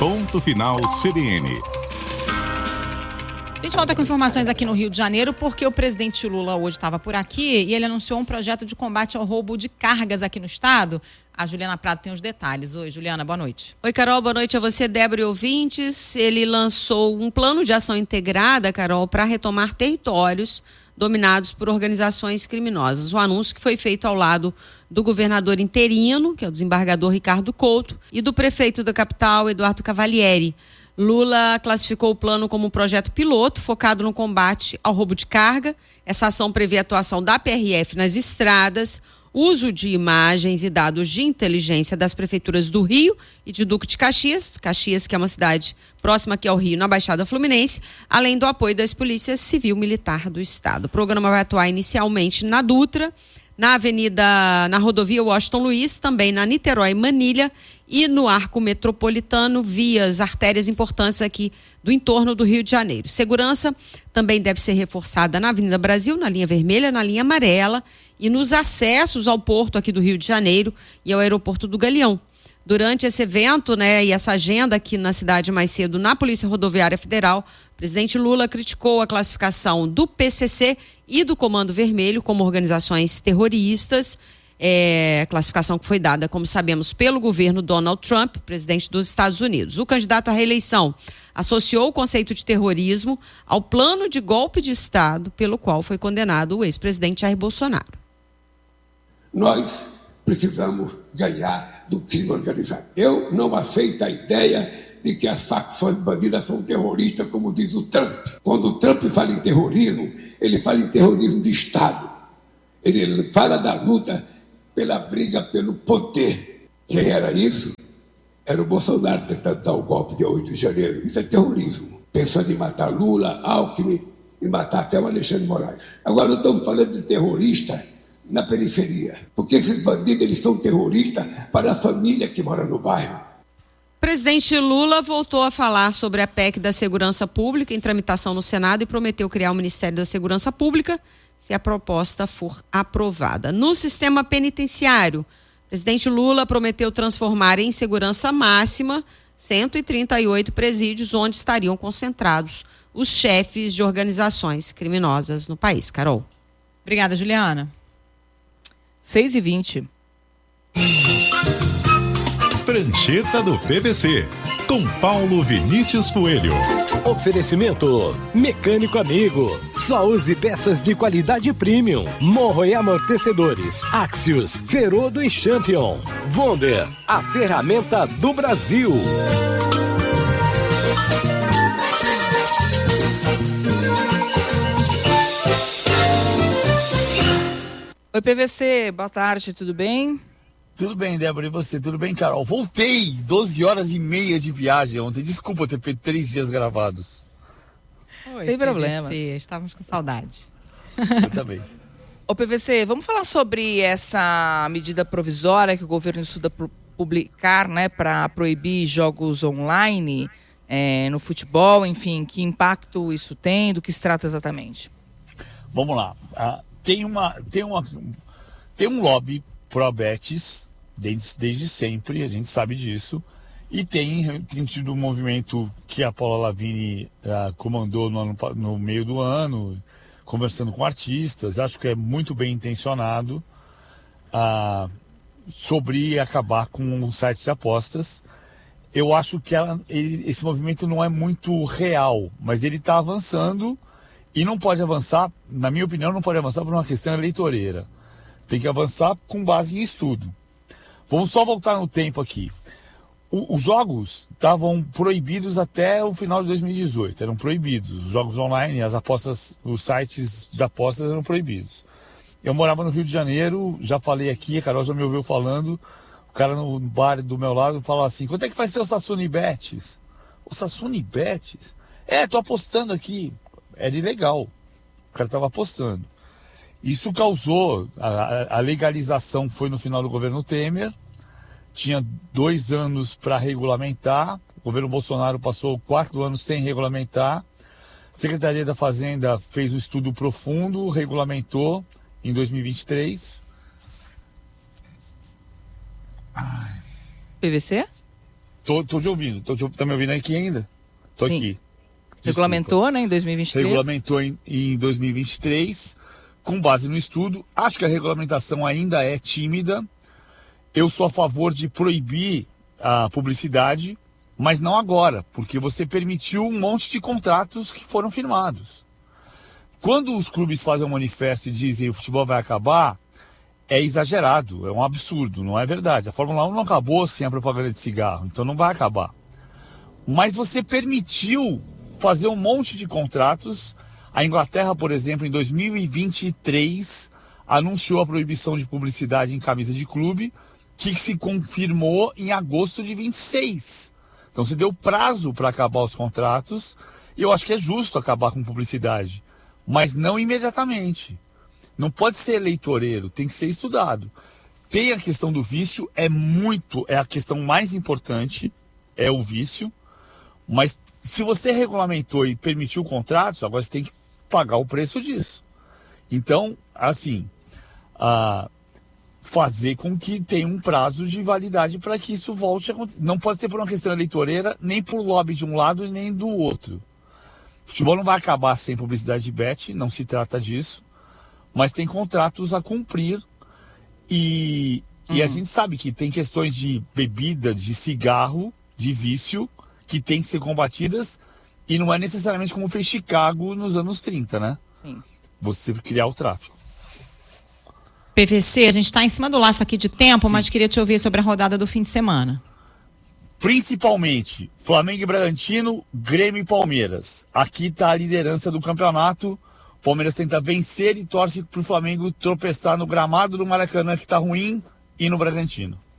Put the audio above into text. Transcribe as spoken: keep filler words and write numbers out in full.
Ponto Final C B N. A gente volta com informações aqui no Rio de Janeiro, porque o presidente Lula hoje estava por aqui e ele anunciou um projeto de combate ao roubo de cargas aqui no estado. A Juliana Prado tem os detalhes. Oi, Juliana, boa noite. Oi, Carol, boa noite a você, Débora e ouvintes. Ele lançou um plano de ação integrada, Carol, para retomar territórios dominados por organizações criminosas. O anúncio que foi feito ao lado do governador interino, que é o desembargador Ricardo Couto, e do prefeito da capital, Eduardo Cavalieri. Lula classificou o plano como um projeto piloto focado no combate ao roubo de carga. Essa ação prevê a atuação da P R F nas estradas, uso de imagens e dados de inteligência das prefeituras do Rio e de Duque de Caxias, Caxias, que é uma cidade próxima aqui ao Rio, na Baixada Fluminense, além do apoio das polícias civil militar do estado. O programa vai atuar inicialmente na Dutra, na Avenida, na rodovia Washington Luiz, também na Niterói Manilha e no Arco Metropolitano, vias, artérias importantes aqui do entorno do Rio de Janeiro. Segurança também deve ser reforçada na Avenida Brasil, na linha vermelha, na linha amarela e nos acessos ao porto aqui do Rio de Janeiro e ao aeroporto do Galeão. Durante esse evento, né, e essa agenda aqui na cidade mais cedo, na Polícia Rodoviária Federal, o presidente Lula criticou a classificação do P C C e do Comando Vermelho como organizações terroristas, é, classificação que foi dada, como sabemos, pelo governo Donald Trump, presidente dos Estados Unidos. O candidato à reeleição associou o conceito de terrorismo ao plano de golpe de Estado pelo qual foi condenado o ex-presidente Jair Bolsonaro. Nós precisamos ganhar do crime organizado. Eu não aceito a ideia de que as facções bandidas são terroristas, como diz o Trump. Quando o Trump fala em terrorismo, ele fala em terrorismo de Estado. Ele fala da luta pela briga pelo poder. Quem era isso? Era o Bolsonaro tentando dar o golpe de oito de janeiro. Isso é terrorismo. Pensando em matar Lula, Alckmin e matar até o Alexandre de Moraes. Agora não estamos falando de terrorista na periferia. Porque esses bandidos, eles são terroristas para a família que mora no bairro. O presidente Lula voltou a falar sobre a P E C da Segurança Pública em tramitação no Senado e prometeu criar o Ministério da Segurança Pública se a proposta for aprovada. No sistema penitenciário, o presidente Lula prometeu transformar em segurança máxima cento e trinta e oito presídios onde estariam concentrados os chefes de organizações criminosas no país. Carol. Obrigada, Juliana. seis e vinte. Prancheta do P V C, com Paulo Vinícius Coelho. Oferecimento Mecânico Amigo. Só use peças de qualidade premium. Morro e amortecedores. Axios, Ferodo e Champion. Wonder, a ferramenta do Brasil. Oi, P V C, boa tarde, tudo bem? Tudo bem, Débora, e você? Tudo bem, Carol? Voltei, doze horas e meia de viagem ontem. Desculpa ter feito três dias gravados. Oi, Sem problemas. P V C, estávamos com saudade. Eu também. Ô, P V C, vamos falar sobre essa medida provisória que o governo estuda publicar, né, para proibir jogos online é, no futebol, enfim, que impacto isso tem, do que se trata exatamente? Vamos lá. Ah, tem, uma, tem, uma, tem um lobby pró-betis, desde, desde sempre, a gente sabe disso, e tem, tem tido um movimento que a Paula Lavigne uh, comandou no, ano, no meio do ano, conversando com artistas, acho que é muito bem intencionado, uh, sobre acabar com os sites de apostas. Eu acho que ela, ele, esse movimento não é muito real, mas ele está avançando e não pode avançar, na minha opinião, não pode avançar por uma questão eleitoreira. Tem que avançar com base em estudo. Vamos só voltar no tempo aqui. O, os jogos estavam proibidos até o final de dois mil e dezoito. Eram proibidos. Os jogos online, as apostas, os sites de apostas eram proibidos. Eu morava no Rio de Janeiro, já falei aqui, a Carol já me ouviu falando. O cara no bar do meu lado falava assim: quanto é que vai ser o Sassuni Bets? O Sassuni Bets? É, tô apostando aqui. Era ilegal. O cara estava apostando. Isso causou, a, a legalização foi no final do governo Temer, tinha dois anos para regulamentar, o governo Bolsonaro passou o quarto ano sem regulamentar, a Secretaria da Fazenda fez um estudo profundo, regulamentou em dois mil e vinte e três. P V C? Tô, tô te ouvindo. Tô te, tá me ouvindo aqui ainda? Tô Sim. aqui. Desculpa. Regulamentou, né, em dois mil e vinte e três? Regulamentou em, em dois mil e vinte e três, com base no estudo. Acho que a regulamentação ainda é tímida. Eu sou a favor de proibir a publicidade, mas não agora, porque você permitiu um monte de contratos que foram firmados. Quando os clubes fazem um manifesto e dizem o futebol vai acabar, é exagerado, é um absurdo, não é verdade. A Fórmula um não acabou sem a propaganda de cigarro, então não vai acabar. Mas você permitiu fazer um monte de contratos. A Inglaterra, por exemplo, em dois mil e vinte e três, anunciou a proibição de publicidade em camisa de clube, que se confirmou em agosto de vinte e seis. Então você deu prazo para acabar os contratos, e eu acho que é justo acabar com publicidade, mas não imediatamente. Não pode ser eleitoreiro, tem que ser estudado. Tem a questão do vício, é muito, é a questão mais importante, é o vício. Mas se você regulamentou e permitiu contratos, agora você tem que pagar o preço disso. Então, assim, ah, fazer com que tenha um prazo de validade para que isso volte a acontecer. Não pode ser por uma questão eleitoreira, nem por lobby de um lado e nem do outro. O futebol não vai acabar sem publicidade de bet, não se trata disso, mas tem contratos a cumprir e, uhum. e a gente sabe que tem questões de bebida, de cigarro, de vício, que tem que ser combatidas, e não é necessariamente como fez Chicago nos anos trinta, né? Sim. Você criar o tráfico. P V C, a gente está em cima do laço aqui de tempo, Sim. mas queria te ouvir sobre a rodada do fim de semana. Principalmente Flamengo e Bragantino, Grêmio e Palmeiras. Aqui está a liderança do campeonato. O Palmeiras tenta vencer e torce para o Flamengo tropeçar no gramado do Maracanã, que está ruim, e no Bragantino.